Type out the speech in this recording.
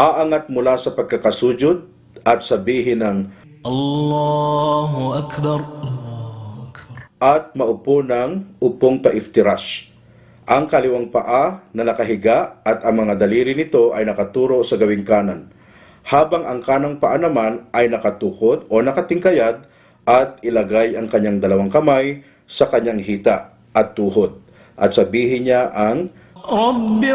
Aangat mula sa pagkakasujud at sabihin ng Allahu Akbar, Allahu Akbar. at maupo ng upong paiftirash. Ang kaliwang paa na nakahiga at ang mga daliri nito ay nakaturo sa gawing kanan, habang ang kanang paa naman ay nakatukod o nakatingkayad at ilagay ang kanyang dalawang kamay sa kanyang hita at tuhod at sabihin niya ang Rabbi